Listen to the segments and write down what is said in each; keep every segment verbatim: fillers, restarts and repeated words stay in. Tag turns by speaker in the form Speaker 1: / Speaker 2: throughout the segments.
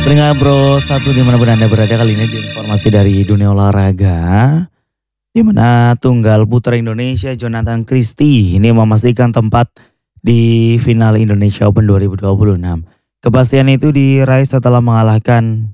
Speaker 1: Pendengar Bro satu dimanapun Anda berada, kali ini di informasi dari dunia olahraga, di mana tunggal putra Indonesia Jonathan Christie ini memastikan tempat di final Indonesia Open dua ribu dua puluh enam. Kepastian itu diraih setelah mengalahkan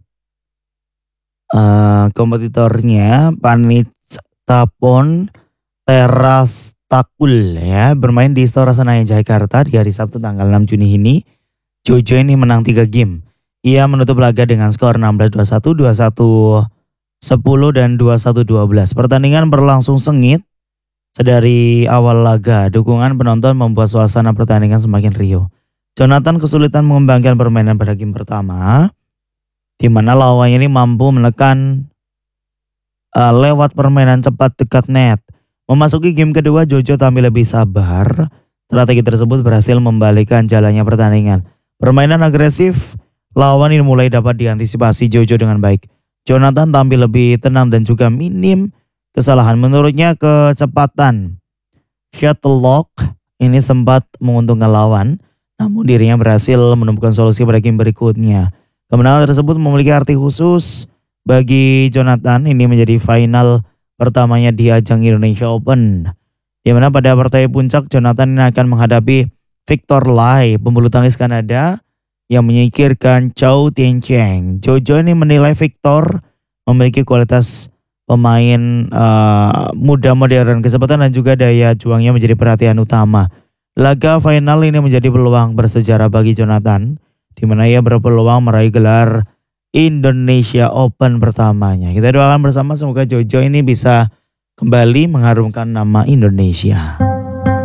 Speaker 1: uh, kompetitornya Panitapon Terastakul ya, bermain di Istora Senayan Jakarta di hari Sabtu tanggal enam Juni ini. Jojo ini menang tiga game. Ia menutup laga dengan skor enam belas dua puluh satu, dua puluh satu sepuluh dan dua puluh satu dua belas. Pertandingan berlangsung sengit. Sedari awal laga, dukungan penonton membuat suasana pertandingan semakin riuh. Jonathan kesulitan mengembangkan permainan pada game pertama, di mana lawannya ini mampu menekan uh, lewat permainan cepat dekat net. Memasuki game kedua, Jojo tampil lebih sabar. Strategi tersebut berhasil membalikkan jalannya pertandingan. Permainan agresif lawan ini mulai dapat diantisipasi Jojo dengan baik. Jonathan tampil lebih tenang dan juga minim kesalahan. Menurutnya kecepatan shuttle ini sempat menguntungkan lawan, namun dirinya berhasil menemukan solusi pada game berikutnya. Kemenangan tersebut memiliki arti khusus bagi Jonathan. Ini menjadi final pertamanya di ajang Indonesia Open, di mana pada partai puncak Jonathan ini akan menghadapi Victor Lai, pembulu tangkis Kanada yang menyingkirkan Chou Tien-Cheng. Jojo ini menilai Victor memiliki kualitas pemain uh, muda modern, kesempatan dan juga daya juangnya menjadi perhatian utama. Laga final ini menjadi peluang bersejarah bagi Jonathan, di mana ia berpeluang meraih gelar Indonesia Open pertamanya. Kita doakan bersama semoga Jojo ini bisa kembali mengharumkan nama Indonesia.